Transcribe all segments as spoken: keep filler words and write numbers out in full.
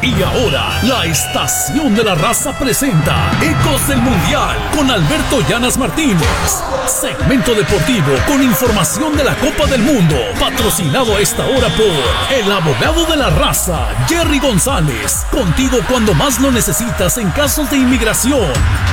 Y ahora, la Estación de la Raza presenta Ecos del Mundial con Alberto Llanas Martínez. Segmento deportivo con información de la Copa del Mundo. Patrocinado a esta hora por el abogado de la raza, Jerry González. Contigo cuando más lo necesitas en casos de inmigración.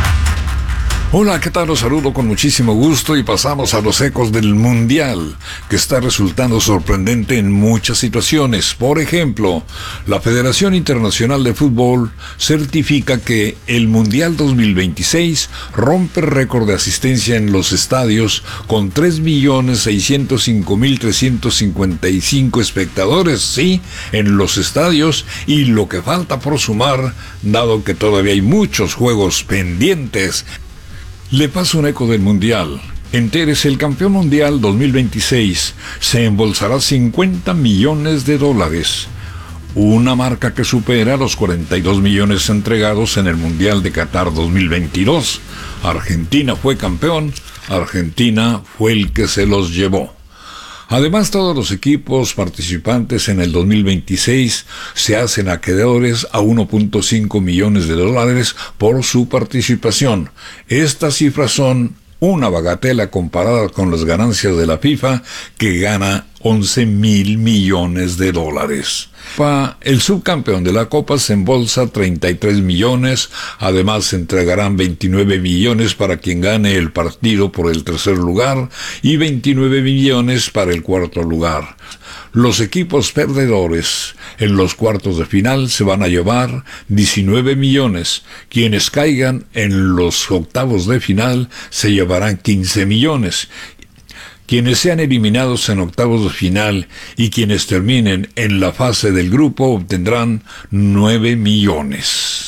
Hola, ¿qué tal? Los saludo con muchísimo gusto y pasamos a los ecos del Mundial, que está resultando sorprendente en muchas situaciones. Por ejemplo, la Federación Internacional de Fútbol certifica que el Mundial dos mil veintiséis rompe récord de asistencia en los estadios con tres millones seiscientos cinco mil trescientos cincuenta y cinco espectadores, sí, en los estadios, y lo que falta por sumar, dado que todavía hay muchos juegos pendientes. Le paso un eco del Mundial. Entérese, el campeón mundial dos mil veintiséis se embolsará cincuenta millones de dólares. Una marca que supera los cuarenta y dos millones entregados en el Mundial de Qatar dos mil veintidós. Argentina fue campeón, Argentina fue el que se los llevó. Además, todos los equipos participantes en el dos mil veintiséis se hacen acreedores a uno punto cinco millones de dólares por su participación. Estas cifras son una bagatela comparada con las ganancias de la FIFA, que gana once mil millones de dólares. El subcampeón de la Copa se embolsa treinta y tres millones, además se entregarán veintinueve millones para quien gane el partido por el tercer lugar y veintinueve millones para el cuarto lugar. Los equipos perdedores en los cuartos de final se van a llevar diecinueve millones. Quienes caigan en los octavos de final se llevarán quince millones. Quienes sean eliminados en octavos de final y quienes terminen en la fase del grupo obtendrán nueve millones.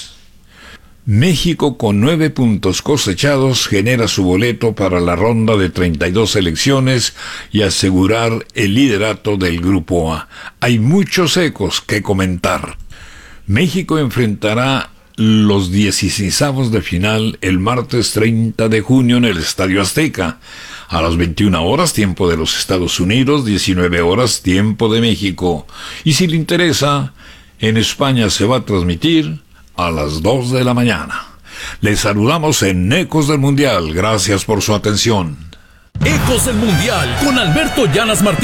México, con nueve puntos cosechados, genera su boleto para la ronda de treinta y dos selecciones y asegurar el liderato del Grupo A. Hay muchos ecos que comentar. México enfrentará los dieciseisavos de final el martes treinta de junio en el Estadio Azteca, a las veintiuna horas, tiempo de los Estados Unidos, diecinueve horas, tiempo de México. Y si le interesa, en España se va a transmitir a las dos de la mañana. Les saludamos en Ecos del Mundial. Gracias por su atención. Ecos del Mundial con Alberto Llanas Martínez.